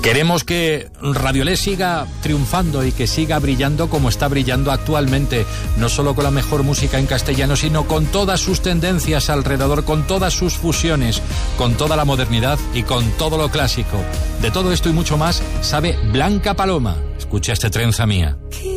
Queremos que Radio Les siga triunfando y que siga brillando como está brillando actualmente, no solo con la mejor música en castellano, sino con todas sus tendencias alrededor, con todas sus fusiones, con toda la modernidad y con todo lo clásico. De todo esto y mucho más sabe Blanca Paloma. Escucha este Trenza Mía.